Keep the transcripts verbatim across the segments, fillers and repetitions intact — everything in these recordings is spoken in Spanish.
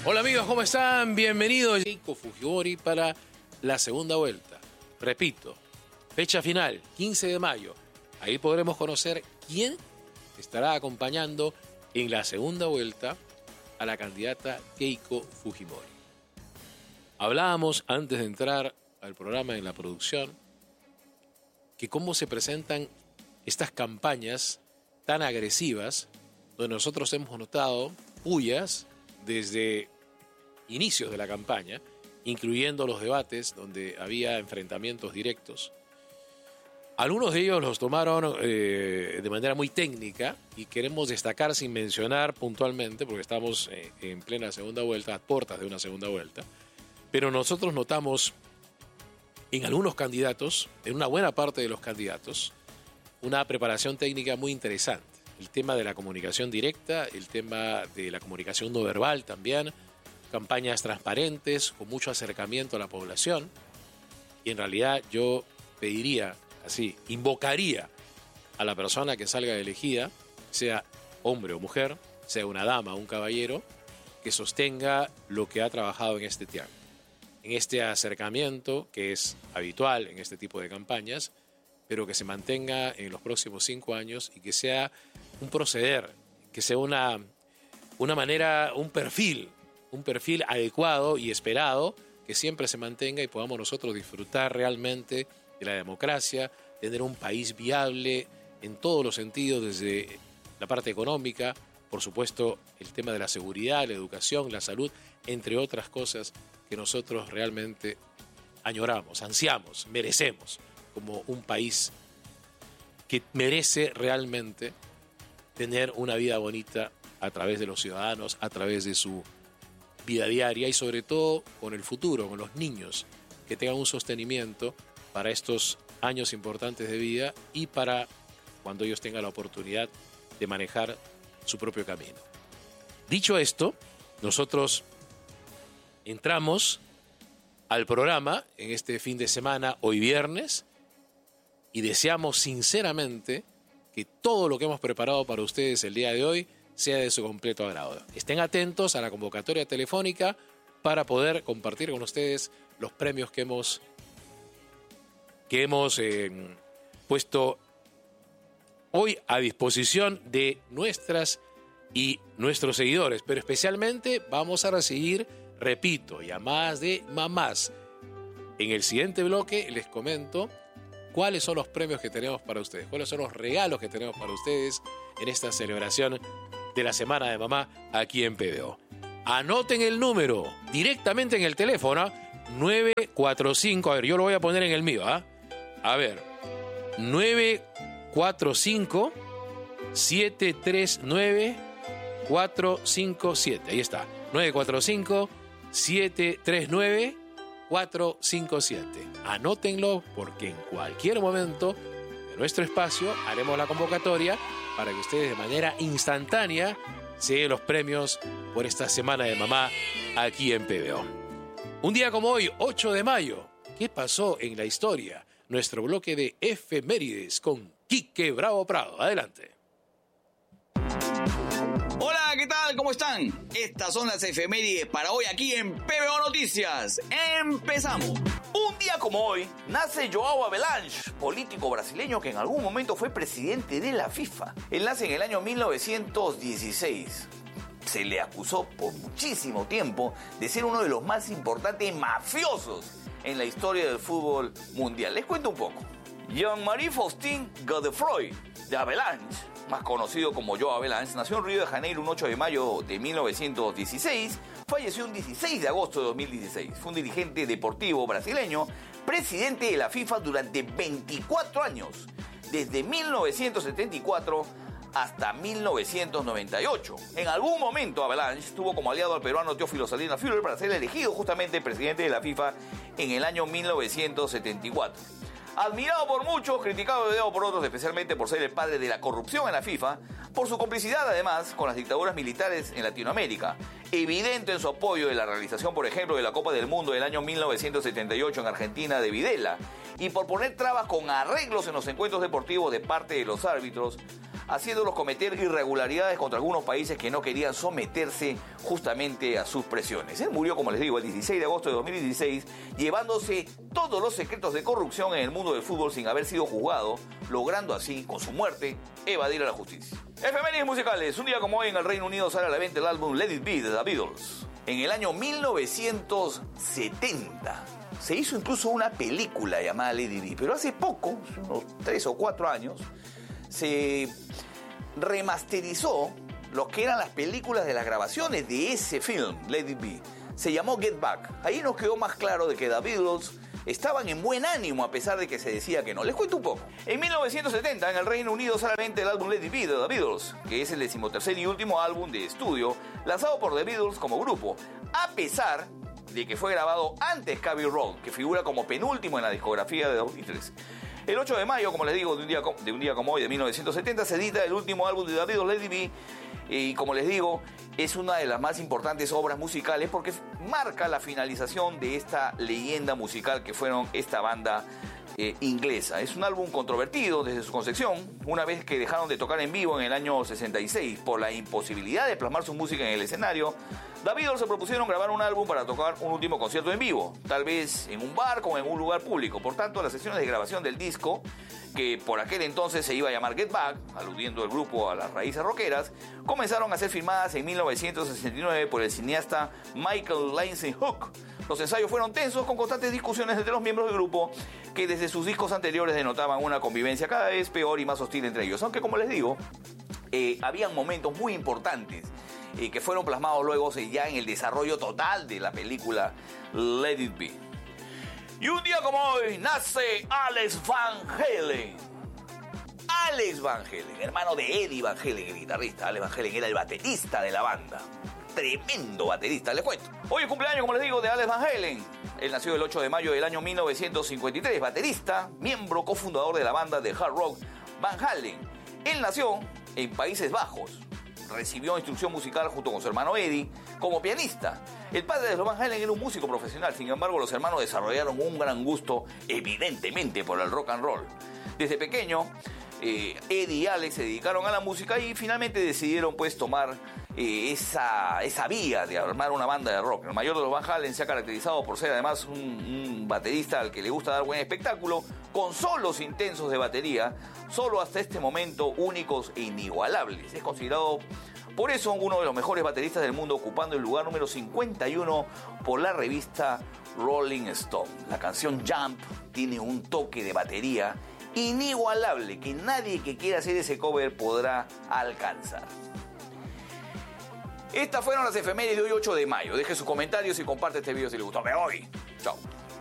Hola amigos, ¿cómo están? Bienvenidos Keiko Fujimori para la segunda vuelta. Repito, fecha final, quince de mayo. Ahí podremos conocer quién estará acompañando en la segunda vuelta a la candidata Keiko Fujimori. Hablábamos antes de entrar al programa en la producción que cómo se presentan estas campañas tan agresivas, donde nosotros hemos notado pullas desde inicios de la campaña, incluyendo los debates donde había enfrentamientos directos. Algunos de ellos los tomaron eh, de manera muy técnica y queremos destacar sin mencionar puntualmente, porque estamos eh, en plena segunda vuelta, a puertas de una segunda vuelta, pero nosotros notamos en algunos candidatos, en una buena parte de los candidatos, una preparación técnica muy interesante. El tema de la comunicación directa, el tema de la comunicación no verbal también, campañas transparentes, con mucho acercamiento a la población. Y en realidad yo pediría, así, invocaría a la persona que salga elegida, sea hombre o mujer, sea una dama o un caballero, que sostenga lo que ha trabajado en este tiempo. En este acercamiento que es habitual en este tipo de campañas, pero que se mantenga en los próximos cinco años y que sea un proceder, que sea una, una manera, un perfil, un perfil adecuado y esperado, que siempre se mantenga y podamos nosotros disfrutar realmente de la democracia, tener un país viable en todos los sentidos, desde la parte económica, por supuesto el tema de la seguridad, la educación, la salud, entre otras cosas que nosotros realmente añoramos, ansiamos, merecemos, como un país que merece realmente tener una vida bonita a través de los ciudadanos, a través de su vida diaria y sobre todo con el futuro, con los niños, que tengan un sostenimiento para estos años importantes de vida y para cuando ellos tengan la oportunidad de manejar su propio camino. Dicho esto, nosotros entramos al programa en este fin de semana, hoy viernes, y deseamos sinceramente que todo lo que hemos preparado para ustedes el día de hoy sea de su completo agrado. Estén atentos a la convocatoria telefónica para poder compartir con ustedes los premios que hemos, que hemos eh, puesto hoy a disposición de nuestras y nuestros seguidores. Pero especialmente vamos a recibir, repito, llamadas de mamás. En el siguiente bloque les comento cuáles son los premios que tenemos para ustedes, cuáles son los regalos que tenemos para ustedes en esta celebración de la Semana de Mamá aquí en P B O. Anoten el número directamente en el teléfono, nueve cuatro cinco, a ver, yo lo voy a poner en el mío, ¿ah? A ver, nueve cuatro cinco, siete tres nueve, cuatro cinco siete, ahí está, nueve cuatro cinco, siete tres nueve, cuatro cinco siete. Anótenlo porque en cualquier momento de nuestro espacio haremos la convocatoria para que ustedes de manera instantánea se den los premios por esta Semana de Mamá aquí en P B O. Un día como hoy, ocho de mayo, ¿qué pasó en la historia? Nuestro bloque de efemérides con Quique Bravo Prado. Adelante. Hola, ¿qué tal? ¿Cómo están? Estas son las efemérides para hoy aquí en P B O Noticias. ¡Empezamos! Un día como hoy, nace João Havelange, político brasileño que en algún momento fue presidente de la FIFA. Él nace en el año mil novecientos dieciséis. Se le acusó por muchísimo tiempo de ser uno de los más importantes mafiosos en la historia del fútbol mundial. Les cuento un poco. Jean-Marie Faustin Godefroy de Havelange, más conocido como João Havelange, nació en Río de Janeiro un ocho de mayo de mil novecientos dieciséis, falleció un dieciséis de agosto de dos mil dieciséis. Fue un dirigente deportivo brasileño, presidente de la FIFA durante veinticuatro años, desde mil novecientos setenta y cuatro hasta mil novecientos noventa y ocho. En algún momento Havelange tuvo como aliado al peruano Teófilo Salinas Führer para ser elegido justamente presidente de la FIFA en el año mil novecientos setenta y cuatro. Admirado por muchos, criticado y odiado por otros, especialmente por ser el padre de la corrupción en la FIFA, por su complicidad además con las dictaduras militares en Latinoamérica, evidente en su apoyo de la realización, por ejemplo, de la Copa del Mundo del año mil novecientos setenta y ocho en Argentina de Videla, y por poner trabas con arreglos en los encuentros deportivos de parte de los árbitros. haciéndolos cometer irregularidades contra algunos países que no querían someterse justamente a sus presiones. Él murió, como les digo, el dieciséis de agosto de dos mil dieciséis, llevándose todos los secretos de corrupción en el mundo del fútbol sin haber sido juzgado, logrando así, con su muerte, evadir a la justicia. Efemérides musicales. Un día como hoy en el Reino Unido sale a la venta el álbum Let It Be de The Beatles. En el año mil novecientos setenta se hizo incluso una película llamada Let It Be, pero hace poco, unos tres o cuatro años, se remasterizó lo que eran las películas de las grabaciones de ese film, Let It Be. Se llamó Get Back. Ahí nos quedó más claro de que The Beatles estaban en buen ánimo a pesar de que se decía que no. Les cuento un poco. En mil novecientos setenta, en el Reino Unido, sale a la venta el álbum Let It Be de The Beatles, que es el decimotercer y último álbum de estudio lanzado por The Beatles como grupo, a pesar de que fue grabado antes que Abbey Road, que figura como penúltimo en la discografía de dos mil tres. El ocho de mayo, como les digo, de un día, de un día como hoy, de mil novecientos setenta, se edita el último álbum de The Beatles, Let It Be, y como les digo, es una de las más importantes obras musicales porque marca la finalización de esta leyenda musical que fueron esta banda eh, inglesa. Es un álbum controvertido desde su concepción, una vez que dejaron de tocar en vivo en el año sesenta y seis por la imposibilidad de plasmar su música en el escenario. The Beatles se propusieron grabar un álbum para tocar un último concierto en vivo, tal vez en un bar o en un lugar público. Por tanto, las sesiones de grabación del disco, que por aquel entonces se iba a llamar Get Back, aludiendo el grupo a las raíces rockeras, comenzaron a ser filmadas en mil novecientos sesenta y nueve por el cineasta Michael Lindsay Hook. Los ensayos fueron tensos, con constantes discusiones entre los miembros del grupo, que desde sus discos anteriores denotaban una convivencia cada vez peor y más hostil entre ellos. Aunque, como les digo, eh, habían momentos muy importantes eh, que fueron plasmados luego eh, ya en el desarrollo total de la película Let It Be. Y un día como hoy nace Alex Van Halen. Alex Van Halen, hermano de Eddie Van Halen, el guitarrista. Alex Van Halen era el baterista de la banda. Tremendo baterista, les cuento. Hoy es cumpleaños, como les digo, de Alex Van Halen. Él nació el ocho de mayo del año mil novecientos cincuenta y tres, baterista, miembro cofundador de la banda de hard rock Van Halen. Él nació en Países Bajos. Recibió instrucción musical junto con su hermano Eddie como pianista. El padre de los Van Halen era un músico profesional, sin embargo los hermanos desarrollaron un gran gusto, evidentemente, por el rock and roll. Desde pequeño, eh, Eddie y Alex se dedicaron a la música y finalmente decidieron pues tomar eh, esa, esa vía de armar una banda de rock. El mayor de los Van Halen se ha caracterizado por ser además un, un baterista al que le gusta dar buen espectáculo, con solos intensos de batería, solo hasta este momento únicos e inigualables. Es considerado por eso uno de los mejores bateristas del mundo, ocupando el lugar número cincuenta y uno por la revista Rolling Stone. La canción Jump tiene un toque de batería inigualable que nadie que quiera hacer ese cover podrá alcanzar. Estas fueron las efemérides de hoy, ocho de mayo. Deje sus comentarios y comparte este video si les gustó. Me voy. Chao.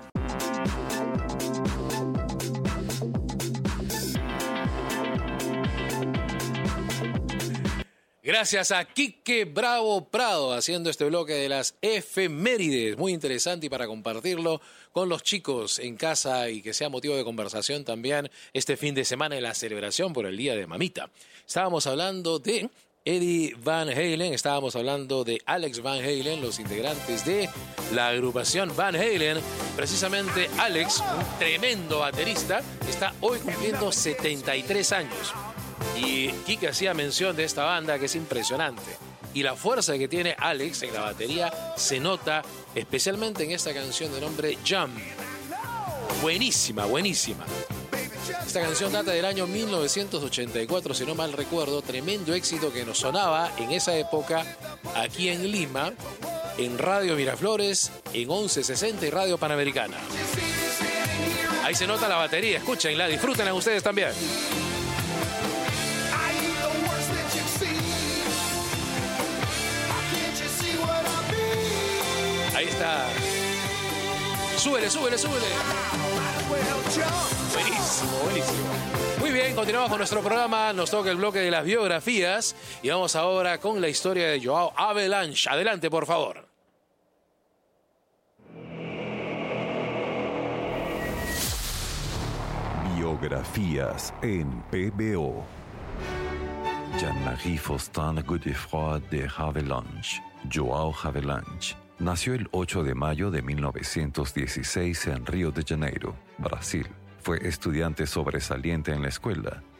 Gracias a Quique Bravo Prado haciendo este bloque de las efemérides. Muy interesante y para compartirlo con los chicos en casa y que sea motivo de conversación también este fin de semana en la celebración por el Día de Mamita. Estábamos hablando de Eddie Van Halen, estábamos hablando de Alex Van Halen, los integrantes de la agrupación Van Halen. Precisamente Alex, un tremendo baterista, está hoy cumpliendo setenta y tres años. Y Kike hacía mención de esta banda que es impresionante. Y la fuerza que tiene Alex en la batería se nota especialmente en esta canción de nombre Jump. Buenísima, buenísima. Esta canción data del año mil novecientos ochenta y cuatro, si no mal recuerdo. Tremendo éxito que nos sonaba en esa época aquí en Lima, en Radio Miraflores, en once sesenta y Radio Panamericana. Ahí se nota la batería, escúchenla, disfrútenla ustedes también. Ahí está. Súbele, súbele, súbele. Buenísimo, buenísimo. Muy bien, continuamos con nuestro programa. Nos toca el bloque de las biografías. Y vamos ahora con la historia de Joao Havelange. Adelante, por favor. Biografías en P B O. Jean-Marie Faustin Godefroy de Havelange, Joao Havelange, nació el ocho de mayo de mil novecientos dieciséis en Río de Janeiro, Brasil. Fue estudiante sobresaliente en la escuela.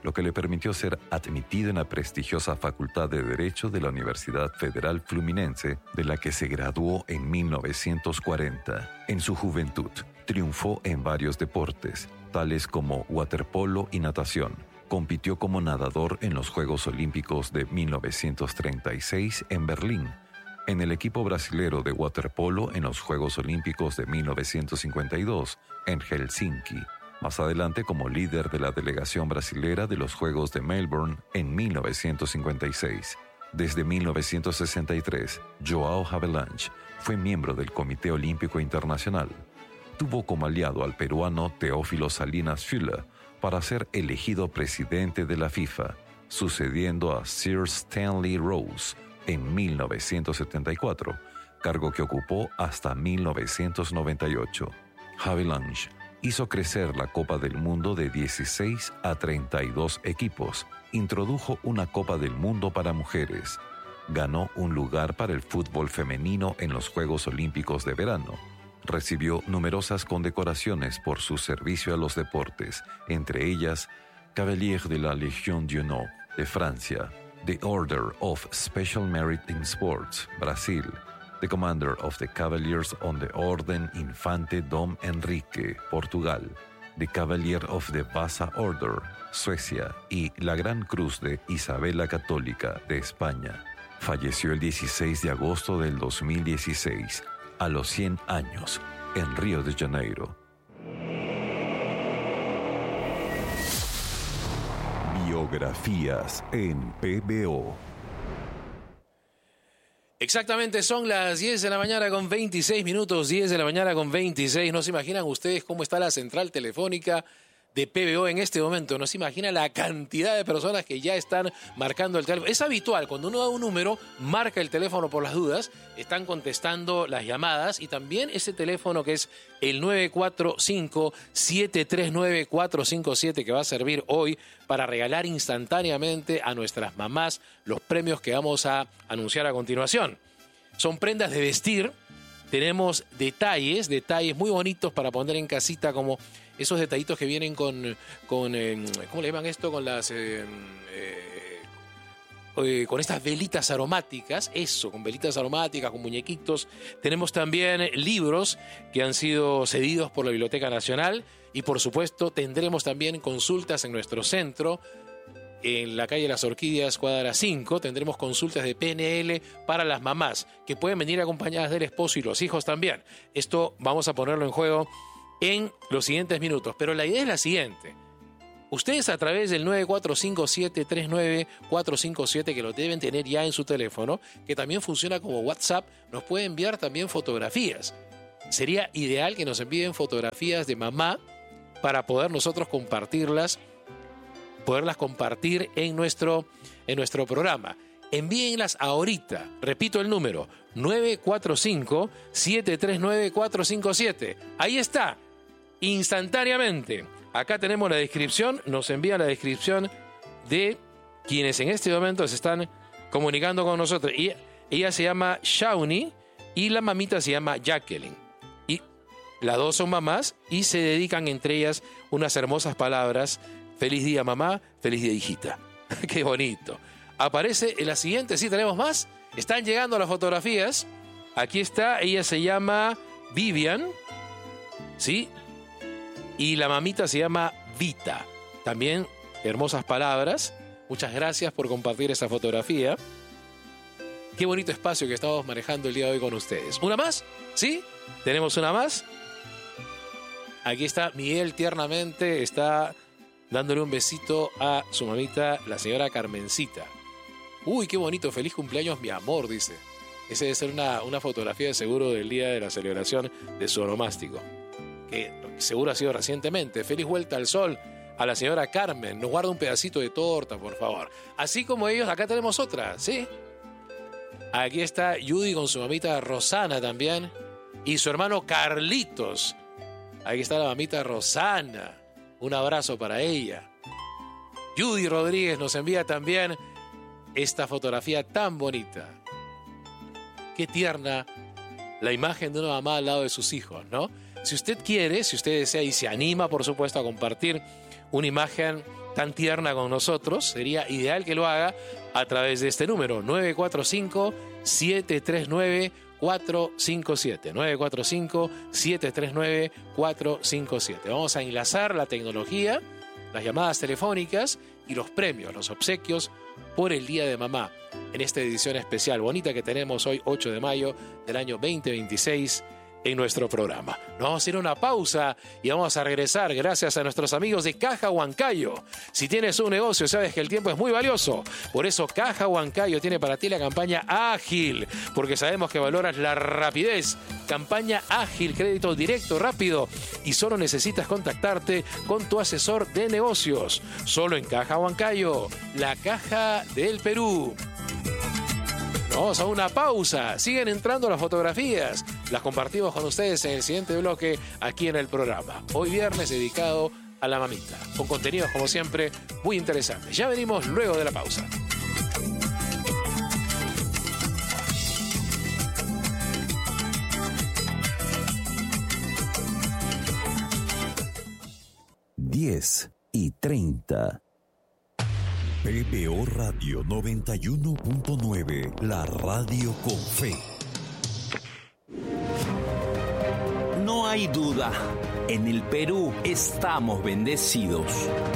lo que le permitió ser admitido en la prestigiosa Facultad de Derecho de la Universidad Federal Fluminense, de la que se graduó en mil novecientos cuarenta. En su juventud, triunfó en varios deportes, tales como waterpolo y natación. Compitió como nadador en los Juegos Olímpicos de mil novecientos treinta y seis en Berlín, en el equipo brasilero de waterpolo en los Juegos Olímpicos de mil novecientos cincuenta y dos en Helsinki. Más adelante como líder de la delegación brasilera de los Juegos de Melbourne en mil novecientos cincuenta y seis. Desde mil novecientos sesenta y tres, João Havelange fue miembro del Comité Olímpico Internacional. Tuvo como aliado al peruano Teófilo Salinas Füller para ser elegido presidente de la FIFA, sucediendo a Sir Stanley Rose en mil novecientos setenta y cuatro, cargo que ocupó hasta mil novecientos noventa y ocho. Havelange hizo crecer la Copa del Mundo de dieciséis a treinta y dos equipos, introdujo una Copa del Mundo para mujeres, ganó un lugar para el fútbol femenino en los Juegos Olímpicos de verano, recibió numerosas condecoraciones por su servicio a los deportes, entre ellas Cavalier de la Légion d'Honneur de Francia, The Order of Special Merit in Sports, Brasil, The Commander of the Cavaliers on the Orden Infante Dom Enrique, Portugal, The Cavalier of the Vasa Order, Suecia, y la Gran Cruz de Isabel la Católica, de España. Falleció el dieciséis de agosto del dos mil dieciséis, a los cien años, en Río de Janeiro. Biografías en P B O. Exactamente, son las diez de la mañana con veintiséis minutos, diez de la mañana con veintiséis. No se imaginan ustedes cómo está la central telefónica de P B O en este momento. No se imagina la cantidad de personas que ya están marcando el teléfono. Es habitual, cuando uno da un número, marca el teléfono por las dudas, están contestando las llamadas y también ese teléfono que es el nueve cuatro cinco, siete tres nueve, cuatro cinco siete que va a servir hoy para regalar instantáneamente a nuestras mamás los premios que vamos a anunciar a continuación. Son prendas de vestir, tenemos detalles, detalles muy bonitos para poner en casita, como esos detallitos que vienen con, con eh, ¿cómo le llaman esto? Con las, eh, eh, eh, con estas velitas aromáticas, eso, con velitas aromáticas, con muñequitos. Tenemos también libros que han sido cedidos por la Biblioteca Nacional y, por supuesto, tendremos también consultas en nuestro centro, en la calle Las Orquídeas, cuadra cinco, tendremos consultas de P N L para las mamás, que pueden venir acompañadas del esposo y los hijos también. Esto vamos a ponerlo en juego en los siguientes minutos, pero la idea es la siguiente. Ustedes a través del nueve cuatro cinco, siete tres nueve, cuatro cinco siete, que lo deben tener ya en su teléfono, que también funciona como WhatsApp, nos puede enviar también fotografías. Sería ideal que nos envíen fotografías de mamá para poder nosotros compartirlas, poderlas compartir en nuestro, en nuestro programa. Envíenlas ahorita. Repito el número, nueve cuatro cinco, siete tres nueve, cuatro cinco siete. Ahí está, instantáneamente. Acá tenemos la descripción, nos envía la descripción de quienes en este momento se están comunicando con nosotros. Y ella se llama Shawnee y la mamita se llama Jacqueline. Y las dos son mamás y se dedican entre ellas unas hermosas palabras. Feliz día, mamá. Feliz día, hijita. Qué bonito. Aparece en la siguiente, sí, tenemos más. Están llegando las fotografías. Aquí está, ella se llama Vivian, ¿sí? Y la mamita se llama Vita. También hermosas palabras. Muchas gracias por compartir esa fotografía. Qué bonito espacio que estamos manejando el día de hoy con ustedes. ¿Una más? ¿Sí? ¿Tenemos una más? Aquí está Miguel tiernamente, está dándole un besito a su mamita, la señora Carmencita. Uy, qué bonito, feliz cumpleaños, mi amor, dice. Esa debe ser una, una fotografía de seguro del día de la celebración de su onomástico, que seguro ha sido recientemente. Feliz vuelta al sol a la señora Carmen. Nos guarda un pedacito de torta, por favor. Así como ellos, acá tenemos otra, ¿sí? Aquí está Judy con su mamita Rosana también. Y su hermano Carlitos. Aquí está la mamita Rosana. Un abrazo para ella. Judy Rodríguez nos envía también esta fotografía tan bonita. Qué tierna la imagen de una mamá al lado de sus hijos, ¿no? Si usted quiere, si usted desea y se anima, por supuesto, a compartir una imagen tan tierna con nosotros, sería ideal que lo haga a través de este número, nueve cuatro cinco, siete tres nueve, cuatro cinco siete. nueve cuatro cinco, siete tres nueve, cuatro cinco siete. Vamos a enlazar la tecnología, las llamadas telefónicas y los premios, los obsequios por el Día de Mamá en esta edición especial bonita que tenemos hoy, ocho de mayo del año veinte veintiséis, en nuestro programa. Nos vamos a ir a una pausa y vamos a regresar gracias a nuestros amigos de Caja Huancayo. Si tienes un negocio, sabes que el tiempo es muy valioso. Por eso Caja Huancayo tiene para ti la campaña ágil, porque sabemos que valoras la rapidez. Campaña ágil, crédito directo, rápido, y solo necesitas contactarte con tu asesor de negocios. Solo en Caja Huancayo, la caja del Perú. Vamos a una pausa. Siguen entrando las fotografías. Las compartimos con ustedes en el siguiente bloque aquí en el programa. Hoy viernes dedicado a la mamita, con contenidos como siempre muy interesantes. Ya venimos luego de la pausa. diez y treinta. P B O Radio noventa y uno punto nueve, la radio con fe. No hay duda, en el Perú estamos bendecidos.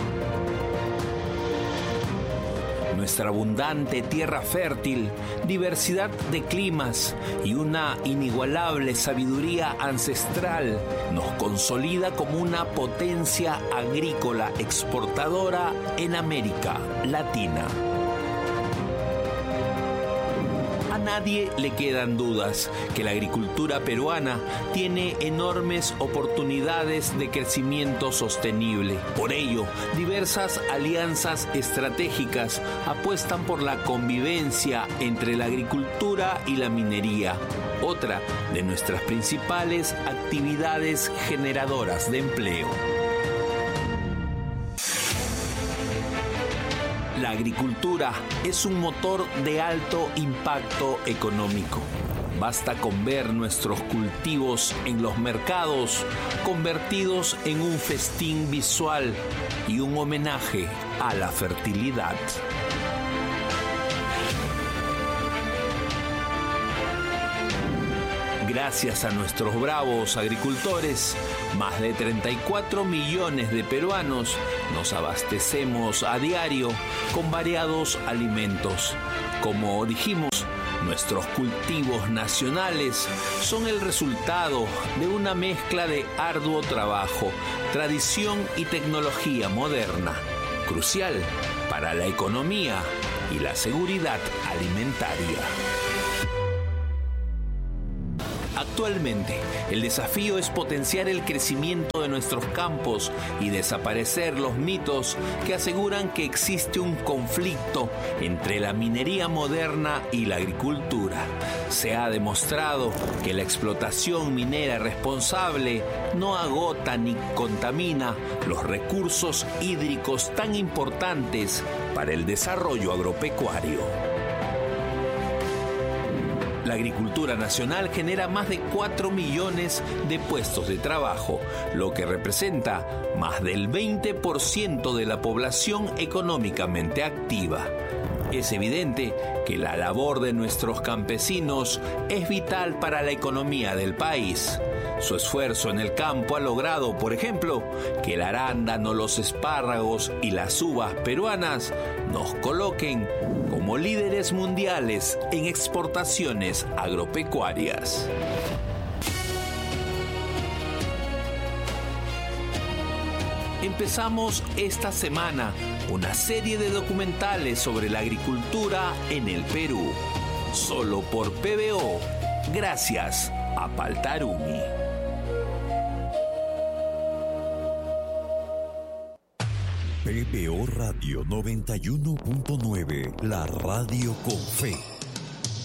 Nuestra abundante tierra fértil, diversidad de climas y una inigualable sabiduría ancestral nos consolida como una potencia agrícola exportadora en América Latina. A nadie le quedan dudas que la agricultura peruana tiene enormes oportunidades de crecimiento sostenible. Por ello, diversas alianzas estratégicas apuestan por la convivencia entre la agricultura y la minería, otra de nuestras principales actividades generadoras de empleo. La agricultura es un motor de alto impacto económico. Basta con ver nuestros cultivos en los mercados convertidos en un festín visual y un homenaje a la fertilidad. Gracias a nuestros bravos agricultores, más de treinta y cuatro millones de peruanos nos abastecemos a diario con variados alimentos. Como dijimos, nuestros cultivos nacionales son el resultado de una mezcla de arduo trabajo, tradición y tecnología moderna, crucial para la economía y la seguridad alimentaria. Actualmente, el desafío es potenciar el crecimiento de nuestros campos y desaparecer los mitos que aseguran que existe un conflicto entre la minería moderna y la agricultura. Se ha demostrado que la explotación minera responsable no agota ni contamina los recursos hídricos tan importantes para el desarrollo agropecuario. La agricultura nacional genera más de cuatro millones de puestos de trabajo, lo que representa más del veinte por ciento de la población económicamente activa. Es evidente que la labor de nuestros campesinos es vital para la economía del país. Su esfuerzo en el campo ha logrado, por ejemplo, que el arándano, los espárragos y las uvas peruanas nos coloquen como líderes mundiales en exportaciones agropecuarias. Empezamos esta semana una serie de documentales sobre la agricultura en el Perú, solo por P B O, gracias a Paltarumi. P B O Radio noventa y uno punto nueve, la radio con fe.